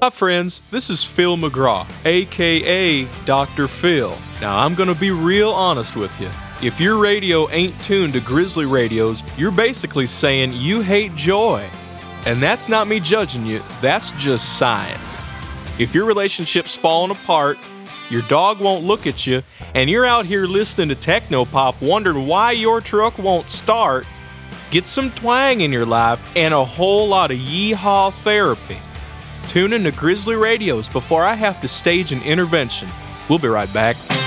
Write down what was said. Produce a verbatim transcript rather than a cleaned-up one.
Hi friends, this is Phil McGraw, aka Doctor Phil. Now I'm gonna be real honest with you. If your radio ain't tuned to Grizzly radios, you're basically saying you hate joy. And that's not me judging you, that's just science. If your relationship's falling apart, your dog won't look at you, and you're out here listening to technopop wondering why your truck won't start, get some twang in your life and a whole lot of yeehaw therapy. Tune in to Grizzly Radios before I have to stage an intervention. We'll be right back.